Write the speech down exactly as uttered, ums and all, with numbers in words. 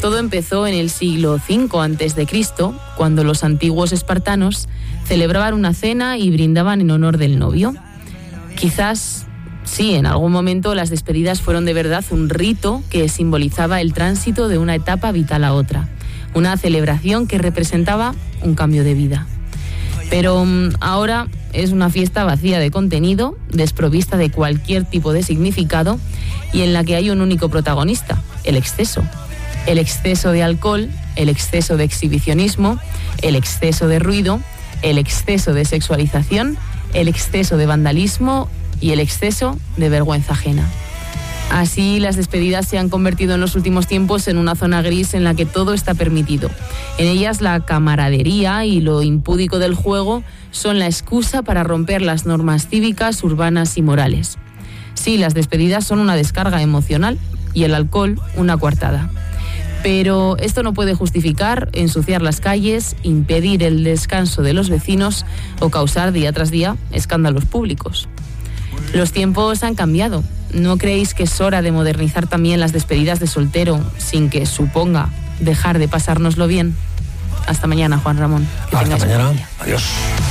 Todo empezó en el siglo cinco antes de Cristo, cuando los antiguos espartanos celebraban una cena y brindaban en honor del novio. Quizás, sí, en algún momento las despedidas fueron de verdad un rito que simbolizaba el tránsito de una etapa vital a otra, una celebración que representaba un cambio de vida. Pero um, ahora es una fiesta vacía de contenido, desprovista de cualquier tipo de significado y en la que hay un único protagonista, el exceso. El exceso de alcohol, el exceso de exhibicionismo, el exceso de ruido, el exceso de sexualización, el exceso de vandalismo y el exceso de vergüenza ajena. Así, las despedidas se han convertido en los últimos tiempos en una zona gris en la que todo está permitido. En ellas, la camaradería y lo impúdico del juego son la excusa para romper las normas cívicas, urbanas y morales. Sí, las despedidas son una descarga emocional y el alcohol una coartada. Pero esto no puede justificar ensuciar las calles, impedir el descanso de los vecinos o causar día tras día escándalos públicos. Los tiempos han cambiado. ¿No creéis que es hora de modernizar también las despedidas de soltero sin que suponga dejar de pasárnoslo bien? Hasta mañana, Juan Ramón. Hasta mañana. Adiós.